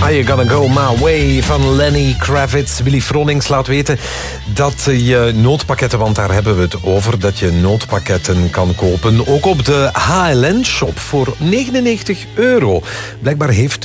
Are You Gonna Go My Way van Lenny Kravitz. Willy Fronings laat weten dat je noodpakketten, want daar hebben we het over, dat je noodpakketten kan kopen. Ook op de HLN-shop voor €99. Blijkbaar heeft